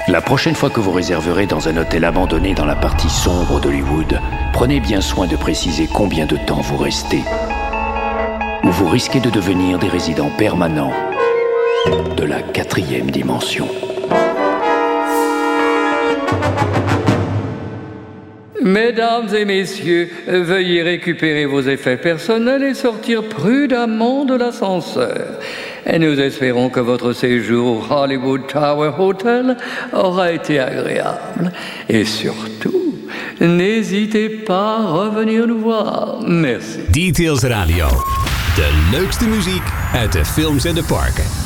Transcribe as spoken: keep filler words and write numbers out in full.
La prochaine fois que vous réserverez dans un hôtel abandonné dans la partie sombre d'Hollywood, prenez bien soin de préciser combien de temps vous restez. Ou vous risquez de devenir des résidents permanents de la quatrième dimension. Mesdames et messieurs, veuillez récupérer vos effets personnels et sortir prudemment de l'ascenseur. Et nous espérons que votre séjour au Hollywood Tower Hotel aura été agréable. Et surtout, n'hésitez pas à revenir nous voir. Merci. Details Radio. De leukste muziek uit de films en de parken.